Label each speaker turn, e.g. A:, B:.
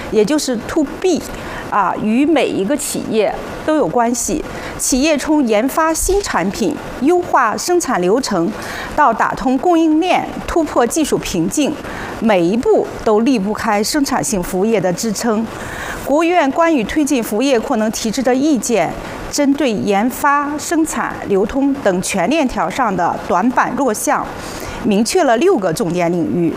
A: 也就是 To B，与每一个企业都有关系。企业从研发新产品、优化生产流程，到打通供应链、突破技术瓶颈，每一步都离不开生产性服务业的支撑。国务院关于推进服务业扩能提出的意见，针对研发、生产、流通等全链条上的短板弱项，明确了6个重点领域，